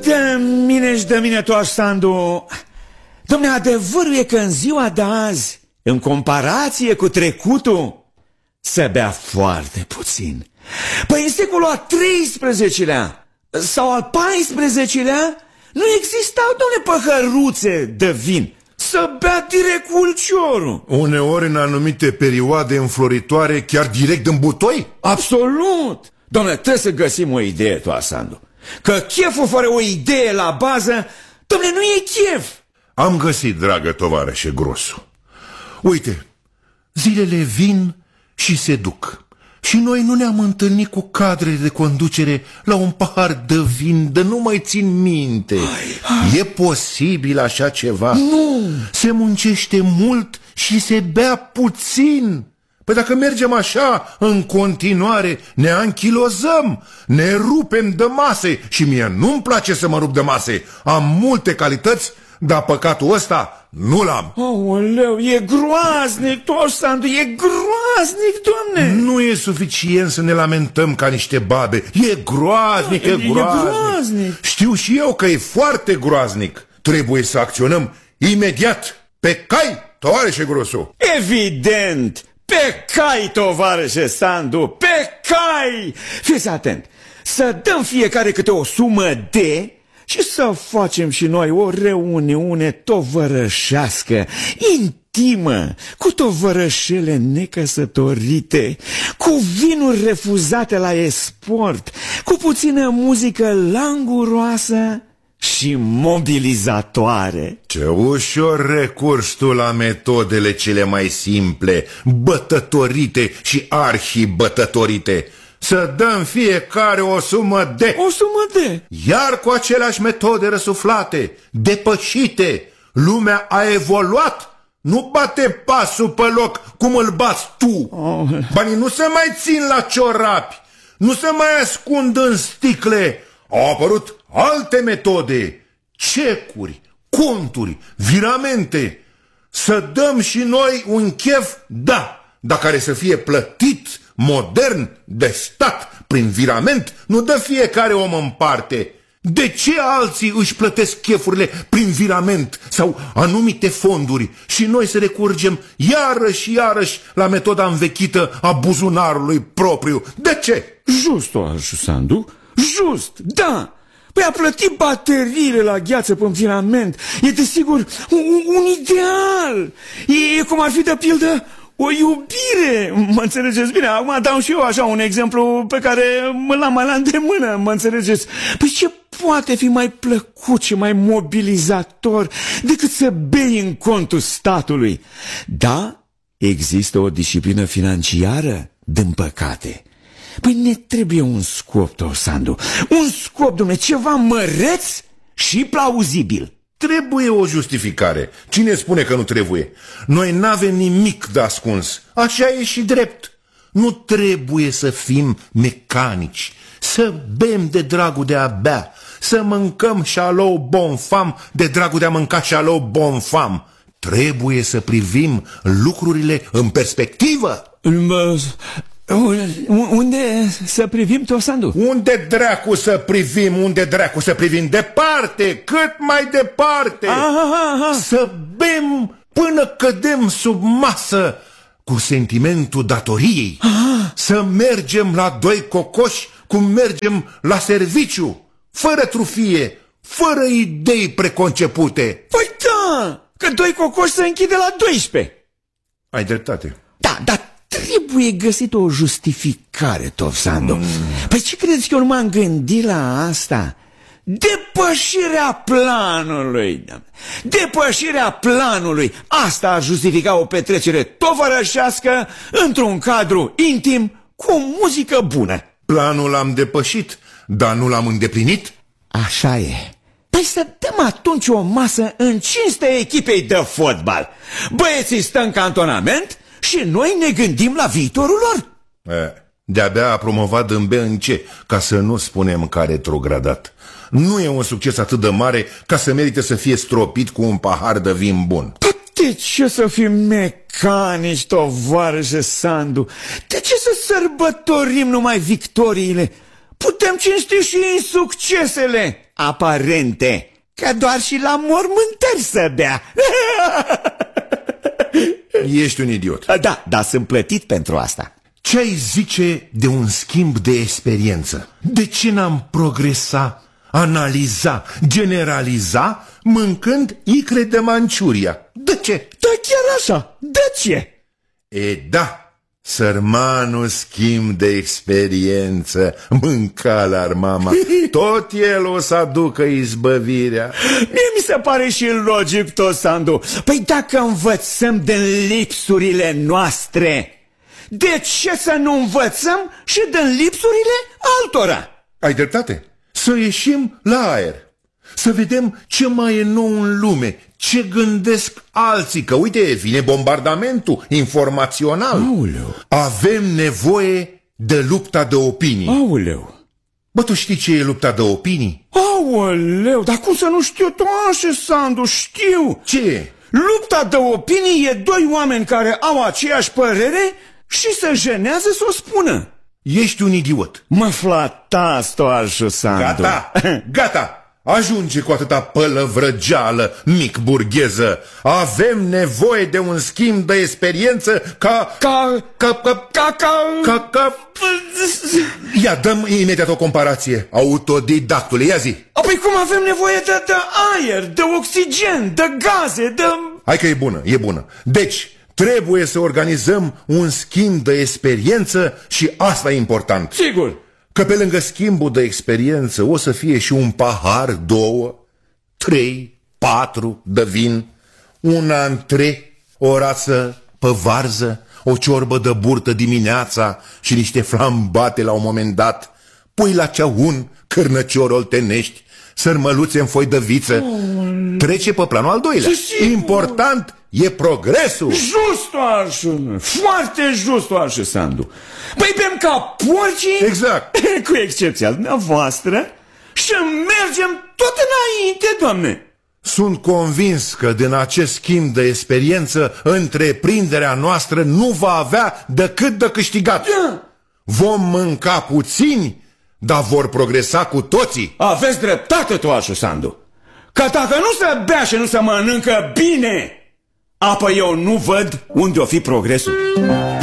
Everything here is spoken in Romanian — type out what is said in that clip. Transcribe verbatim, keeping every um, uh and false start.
De mine și de mine, tu, Sandu. Dom'le, adevărul e că în ziua de azi, în comparație cu trecutul, se bea foarte puțin. Păi în secolul al treisprezecelea sau al paisprezecelea nu existau, dom'le, păhăruțe de vin. Să bea direct ulciorul. Uneori, în anumite perioade înfloritoare, chiar direct în butoi? Absolut. Dom'le, trebuie să găsim o idee, tu, Sandu. Că cheful fără o idee la bază, dom'le, nu e chef. Am găsit, dragă tovarășe Grosu. Uite, zilele vin și se duc. Și noi nu ne-am întâlnit cu cadrele de conducere la un pahar de vin, de nu mai țin minte. Ai, ai. E posibil așa ceva? Nu. Se muncește mult și se bea puțin. Păi dacă mergem așa în continuare, ne anchilozăm, ne rupem de mase. Și mie nu-mi place să mă rup de mase. Am multe calități, dar păcatul ăsta nu l-am. Aoleu, e groaznic, Sandu, e groaznic, Doamne. Nu e suficient să ne lamentăm ca niște babe. E groaznic, e, e groaznic. groaznic. Știu și eu că e foarte groaznic. Trebuie să acționăm imediat. Pe cai, tovarășe Grosu. Evident. Pe cai, tovarășe Sandu, pe cai! Fiți atent, să dăm fiecare câte o sumă de și să facem și noi o reuniune tovărășească, intimă, cu tovărășele necăsătorite, cu vinuri refuzate la export, cu puțină muzică languroasă și mobilizatoare. Ce ușor recurs tu la metodele cele mai simple, bătătorite și arhibătătorite. Să dăm fiecare o sumă de... O sumă de... Iar cu aceleași metode răsuflate, depășite. Lumea a evoluat. Nu bate pasul pe loc cum îl bați tu. Oh. Banii nu se mai țin la ciorapi, nu se mai ascund în sticle. Au apărut alte metode, cecuri, conturi, viramente. Să dăm și noi un chef, da, dar care să fie plătit, modern, de stat, prin virament, nu dă fiecare om în parte. De ce alții își plătesc chefurile prin virament sau anumite fonduri și noi să recurgem iarăși și iarăși la metoda învechită a buzunarului propriu? De ce? Just, Sandu, just, da. Păi a plătit bateriile la gheață prin virament e desigur un, un ideal. E cum ar fi, de pildă, o iubire, mă înțelegeți bine? Acum dau și eu așa un exemplu pe care mă l-am mai la îndemână, mă înțelegeți? Păi ce poate fi mai plăcut și mai mobilizator decât să bei în contul statului? Da, există o disciplină financiară, din păcate. Păi ne trebuie un scop, Sandu, un scop, dom'le, ceva măreț și plauzibil. Trebuie o justificare. Cine spune că nu trebuie? Noi n-avem nimic de ascuns. Așa e și drept. Nu trebuie să fim mecanici, să bem de dragul de a bea, să mâncăm șalou bonfam de dragul de a mânca șalou bonfam. Trebuie să privim lucrurile în perspectivă. Unde să privim, Sandu? Unde dracu să privim, unde dracu să privim? Departe, cât mai departe. Aha, aha. Să bem până cădem sub masă cu sentimentul datoriei. Aha. Să mergem la doi cocoși cum mergem la serviciu, fără trufie, fără idei preconcepute. Păi da, că doi cocoși se închide la doisprezece. Ai dreptate. Da, dar trebuie găsit o justificare, Sandu. Mm. Păi ce credeți că eu nu m-am gândit la asta? Depășirea planului. Depășirea planului. Asta ar justifica o petrecere tovărășească într-un cadru intim cu muzică bună. Planul l-am depășit, dar nu l-am îndeplinit? Așa e. Păi să dăm atunci o masă în cinstea echipei de fotbal. Băieții stă în cantonament și noi ne gândim la viitorul lor. De-abia a promovat în B în C, ca să nu spunem că a retrogradat. Nu e un succes atât de mare ca să merite să fie stropit cu un pahar de vin bun. De ce să fim mecanici, tovarășe Sandu? De ce să sărbătorim numai victoriile? putem cinsti și succesele aparente, că doar și la mormântări să bea. Ești un idiot. Da, dar sunt plătit pentru asta. Ce ai zice de un schimb de experiență? De ce n-am progresa, analiza, generaliza mâncând icre de Manciuria? De ce? Da, chiar așa, de ce? E da, sărmanul schimb de experiență, mâncala mama, tot el o să aducă izbăvirea. Mie mi se pare și logic tot, Sandu. Păi dacă învățăm din lipsurile noastre, de ce să nu învățăm și din lipsurile altora? Ai dreptate. Să ieșim la aer, să vedem ce mai e nou în lume, ce gândesc alții, că uite, vine bombardamentul informațional. Aoleu. Avem nevoie de lupta de opinii. Aoleu. Bă, tu știi ce e lupta de opinii? Aoleu, dar cum să nu știu tu așa, Sandu? Știu. Ce e? Lupta de opinii e doi oameni care au aceeași părere și se jenează să o spună. Ești un idiot. Mă flatați tu, Arșu, Sandu. Gata, gata. Ajunge cu atâta pălăvrăgeală mic burgheză. Avem nevoie de un schimb de experiență ca... Ca... Ca... Ca... Ca... Ca... Ca... ca... Ia, dăm imediat o comparație. Autodidactule, ia zi. Apoi cum avem nevoie de, de aer, de oxigen, de gaze, de... Hai că e bună, e bună. Deci, trebuie să organizăm un schimb de experiență și asta e important. Sigur. Că pe lângă schimbul de experiență o să fie și un pahar, două, trei, patru de vin, un antre, o rață pe varză, o ciorbă de burtă dimineața și niște flambate la un moment dat, pui la ceaun, cârnăciori oltenești, sărmăluțe în foi de viță. Oh. Trece pe planul al doilea. Sigur. Important e progresul. Just, Arșu, foarte just, Arșu, Sandu. Păi bem ca porcii, exact, cu excepția dumneavoastră, și mergem tot înainte, Doamne. Sunt convins că din acest schimb de experiență întreprinderea noastră nu va avea decât de câștigat. Da. Vom mânca puțini, dar vor progresa cu toții. Aveți dreptate tu, Arșu, Sandu. Că dacă nu se bea și nu se mănâncă bine, apoi eu nu văd unde o fi progresul.